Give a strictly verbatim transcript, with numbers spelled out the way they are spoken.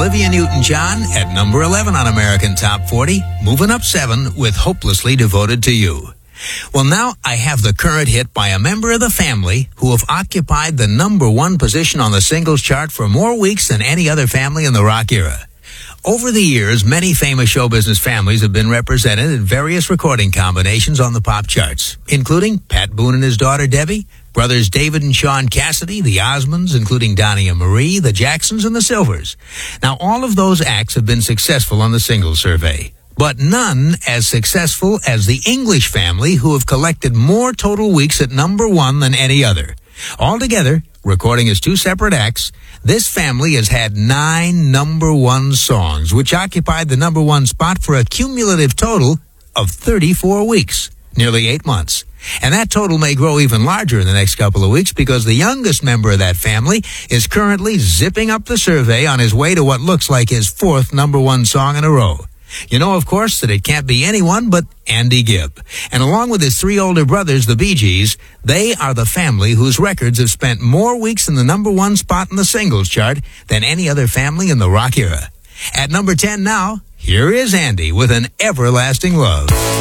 Olivia Newton-John at number eleven on American Top forty, moving up seven with Hopelessly Devoted to You. Well, now I have the current hit by a member of the family who have occupied the number one position on the singles chart for more weeks than any other family in the rock era. Over the years, many famous show business families have been represented in various recording combinations on the pop charts, including Pat Boone and his daughter Debbie, brothers David and Sean Cassidy, the Osmonds, including Donnie and Marie, the Jacksons, and the Silvers. Now, all of those acts have been successful on the singles survey, but none as successful as the English family, who have collected more total weeks at number one than any other. Altogether, recording as two separate acts, this family has had nine number one songs, which occupied the number one spot for a cumulative total of thirty-four weeks, nearly eight months. And that total may grow even larger in the next couple of weeks because the youngest member of that family is currently zipping up the survey on his way to what looks like his fourth number one song in a row. You know, of course, that it can't be anyone but Andy Gibb. And along with his three older brothers, the Bee Gees, they are the family whose records have spent more weeks in the number one spot in the singles chart than any other family in the rock era. At number ten now, here is Andy with An Everlasting Love.